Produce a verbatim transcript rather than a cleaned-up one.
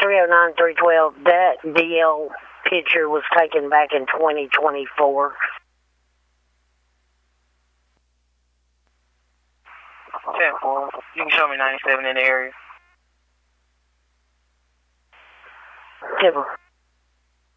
three oh nine, three twelve, that D L picture was taken back in twenty twenty-four. ten four, you can show me ninety-seven in the area. Timber.